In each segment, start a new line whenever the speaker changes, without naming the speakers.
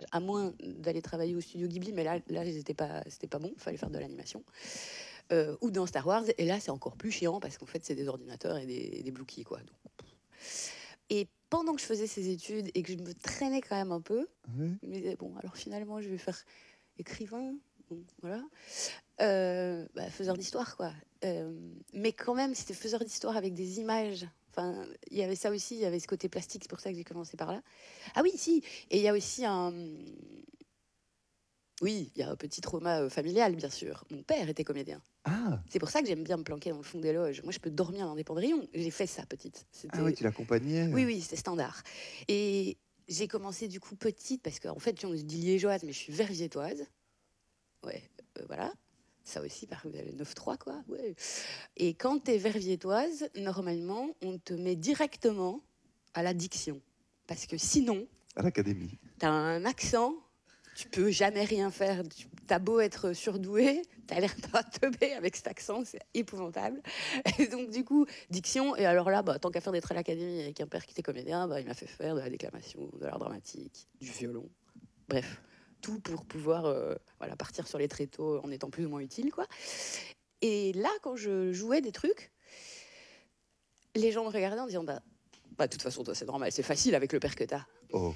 à moins d'aller travailler au studio Ghibli, mais là c'était pas bon, il fallait faire de l'animation. Ou dans Star Wars, et là c'est encore plus chiant parce qu'en fait c'est des ordinateurs et des Blue-Keys, quoi. Donc... Et pendant que je faisais ces études et que je me traînais quand même un peu, je me disais, bon, alors finalement je vais faire écrivain, bon, voilà. Faiseur d'histoire, quoi. Mais quand même, c'était faiseur d'histoire avec des images. Enfin, il y avait ça aussi, il y avait ce côté plastique, c'est pour ça que j'ai commencé par là. Ah oui, si. Et il y a aussi un... Oui, il y a un petit trauma familial, bien sûr. Mon père était comédien.
Ah,
C'est pour ça que j'aime bien me planquer dans le fond des loges. Moi, je peux dormir dans des pendrillons. J'ai fait ça, petite.
ah oui, tu l'accompagnais.
Oui, oui, c'était standard. Et j'ai commencé du coup petite, parce qu'en fait, on se dit liégeoise, mais je suis verviétoise. Ouais, voilà. Ça aussi, par le 9-3, quoi. Ouais. Et quand t'es verviétoise, normalement, on te met directement à la diction. Parce que sinon,
À l'académie.
t'as un accent, tu peux jamais rien faire. T'as beau être surdoué, t'as l'air d'un teubé avec cet accent, c'est épouvantable. Et donc, du coup, diction. Et alors là, tant qu'à faire d'être à l'académie avec un père qui était comédien, il m'a fait faire de la déclamation, de l'art dramatique, du violon. Bref, tout pour pouvoir partir sur les tréteaux en étant plus ou moins utile, quoi. Et là, quand je jouais des trucs, les gens me regardaient en disant de toute façon, toi, c'est normal, c'est facile avec le père que t'as.
Oh.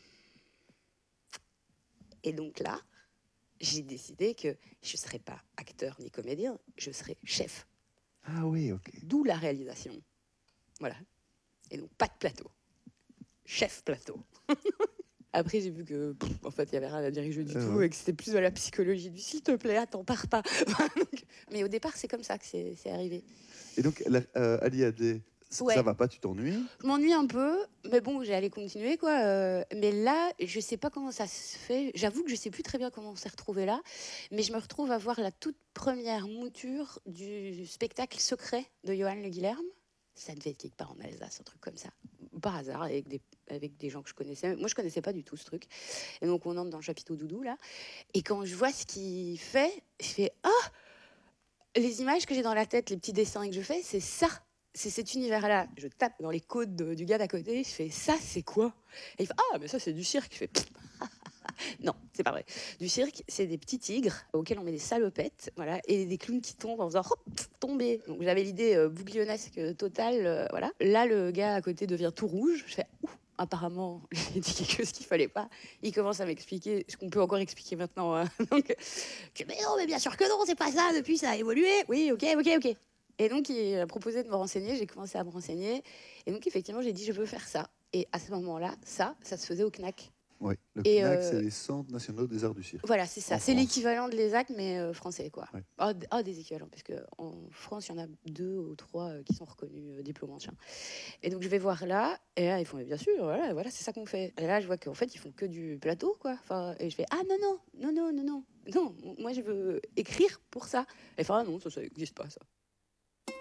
Et donc là, j'ai décidé que je ne serais pas acteur ni comédien, je serais chef.
Ah oui, ok.
D'où la réalisation. Voilà. Et donc, pas de plateau. Chef plateau. Après, j'ai vu que, en fait, il n'y avait rien à diriger du tout et que c'était plus de la psychologie du s'il te plaît, attends, pars pas. Mais au départ, c'est comme ça que c'est arrivé.
Et donc, Ali-Adé, ça va pas, tu t'ennuies?
Je m'ennuie un peu, mais bon, j'ai allé continuer, quoi. Mais là, je sais pas comment ça se fait. J'avoue que je sais plus très bien comment on s'est retrouvé là, mais je me retrouve à voir la toute première mouture du spectacle Secret de Johan Le Guilherme. Ça devait être quelque part en Alsace, un truc comme ça. Par hasard, avec des gens que je connaissais. Moi, je connaissais pas du tout ce truc. Et donc, on entre dans le chapiteau doudou, là. Et quand je vois ce qu'il fait, je fais « Ah !» Les images que j'ai dans la tête, les petits dessins que je fais, c'est ça. C'est cet univers-là. Je tape dans les côtes du gars d'à côté, je fais ça, c'est quoi? Et il fait ah, mais ça, c'est du cirque. Je fais non, c'est pas vrai. Du cirque, c'est des petits tigres auxquels on met des salopettes, voilà, et des clowns qui tombent en faisant hop, tomber. Donc j'avais l'idée bouillonnesque totale, voilà. Là, le gars à côté devient tout rouge. Je fais ouf. Apparemment, j'ai dit quelque chose qu'il fallait pas. Il commence à m'expliquer ce qu'on peut encore expliquer maintenant. Hein. Donc, mais non, mais bien sûr que non, c'est pas ça. Depuis, ça a évolué. Oui, ok. Et donc, il a proposé de me renseigner. J'ai commencé à me renseigner. Et donc, effectivement, j'ai dit, je veux faire ça. Et à ce moment-là, ça se faisait au CNAC.
Oui, le CNAC, c'est les Centres Nationaux des Arts du Cirque.
Voilà, c'est ça. C'est l'équivalent de l'ESAC, mais français, quoi.
Ouais.
Des équivalents, parce qu'en France, il y en a 2 ou 3 qui sont reconnus diplômants. Et donc, je vais voir là, et là, ils font, mais bien sûr, voilà, c'est ça qu'on fait. Et là, je vois qu'en fait, ils font que du plateau, quoi. Enfin, et je fais, ah non, moi, je veux écrire pour ça. Et enfin, non, ça n'existe pas, ça.